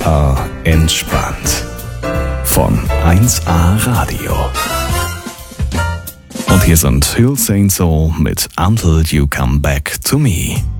1A entspannt. Von 1A Radio. Und hier sind Hill St. Soul mit Until You Come Back to Me.